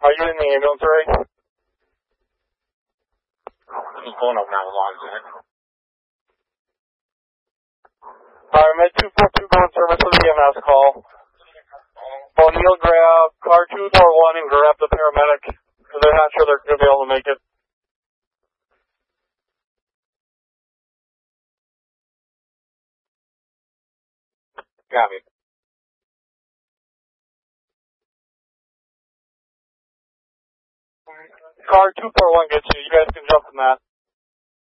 Are you in the ambulance, Ray? He's pulling up now, as long as it. Alright, Med 242 going service for the EMS call. O'Neill, grab car 241 and grab the paramedic, because they're not sure they're going to be able to make it. Got me. Car 241 gets you. You guys can jump in that.